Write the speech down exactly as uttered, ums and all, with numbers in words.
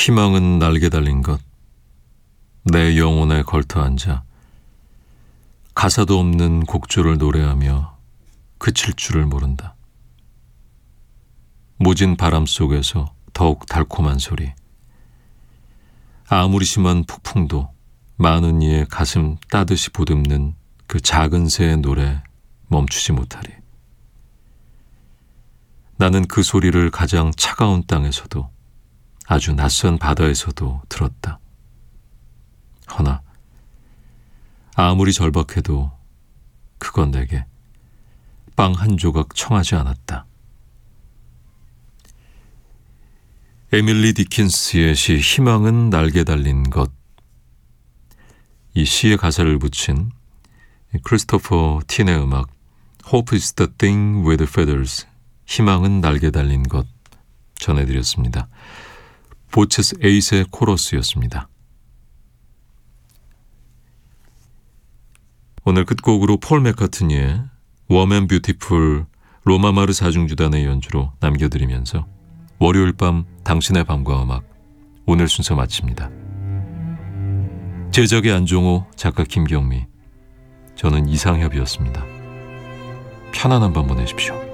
희망은 날개 달린 것. 내 영혼에 걸터 앉아 가사도 없는 곡조를 노래하며 그칠 줄을 모른다. 모진 바람 속에서 더욱 달콤한 소리. 아무리 심한 폭풍도 많은 이의 가슴 따듯이 보듬는 그 작은 새의 노래 멈추지 못하리. 나는 그 소리를 가장 차가운 땅에서도 아주 낯선 바다에서도 들었다. 허나 아무리 절박해도 그건 내게 빵 한 조각 청하지 않았다. 에밀리 디킨스의 시 희망은 날개 달린 것. 이 시의 가사를 붙인 크리스토퍼 틴의 음악 Hope is the thing with feathers. 희망은 날개 달린 것 전해드렸습니다. 보체스 에잇의 코러스였습니다. 오늘 끝곡으로 폴 맥카트니의 Warm and Beautiful 로마마르 사중주단의 연주로 남겨드리면서 월요일 밤 당신의 밤과 음악 오늘 순서 마칩니다. 제작의 안종호, 작가 김경미, 저는 이상협이었습니다. 편안한 밤 보내십시오.